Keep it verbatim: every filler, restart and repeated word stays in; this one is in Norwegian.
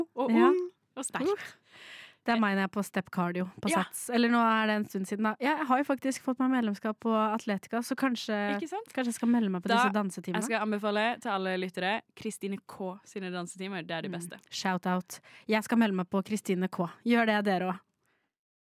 og Ja. ung og sterk. Det er meg når jeg er på step cardio på Ja. Sats. Eller nå er det en stund siden da. Jeg har jo faktisk fått meg medlemskap på Atletica, så kanskje, Ikke sant? kanskje jeg skal melde meg på Da- disse Jeg dansetimene. skal anbefale til alle lyttere Kristine K sine dansetimer. Det er de beste. Shout out. Jeg skal melde meg på Kristine K. Gjør det dere også.